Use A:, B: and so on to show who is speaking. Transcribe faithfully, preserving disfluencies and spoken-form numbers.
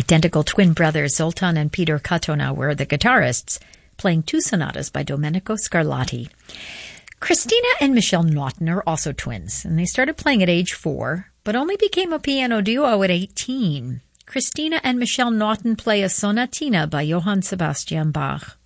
A: identical twin brothers Zoltan and Peter Katona were the guitarists, playing two sonatas by Domenico Scarlatti. Christina and Michelle Naughton are also twins, and they started playing at age four, but only became a piano duo at eighteen. Christina and Michelle Naughton play a sonatina by Johann Sebastian Bach.